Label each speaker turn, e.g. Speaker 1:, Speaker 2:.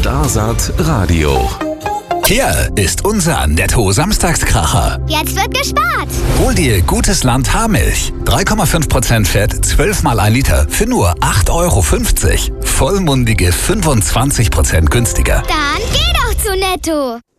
Speaker 1: Starsaat Radio.
Speaker 2: Hier ist unser Netto-Samstagskracher.
Speaker 3: Jetzt wird gespart.
Speaker 2: Hol dir Gutes Land Haarmilch. 3,5% Fett, 12 mal 1 Liter für nur 8,50 €. Vollmundige 25% günstiger.
Speaker 3: Dann geh doch zu Netto.